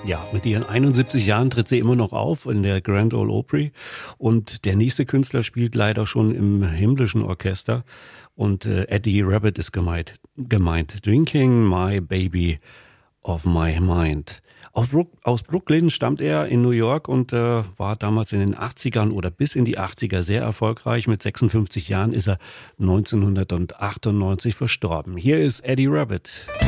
Ja, mit ihren 71 Jahren tritt sie immer noch auf in der Grand Ole Opry. Und der nächste Künstler spielt leider schon im himmlischen Orchester. Und Eddie Rabbitt ist gemeint. Drinking My Baby of My Mind. Aus Brooklyn stammt er in New York und war damals in den 80ern oder bis in die 80er sehr erfolgreich. Mit 56 Jahren ist er 1998 verstorben. Hier ist Eddie Rabbitt.